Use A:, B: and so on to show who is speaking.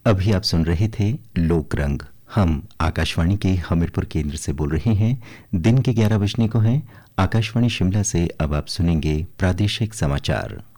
A: अभी आप सुन रहे थे लोक रंग। हम आकाशवाणी के हमीरपुर केंद्र से बोल रहे हैं। दिन के 11 बजने को हैं। आकाशवाणी शिमला से अब आप सुनेंगे प्रादेशिक समाचार।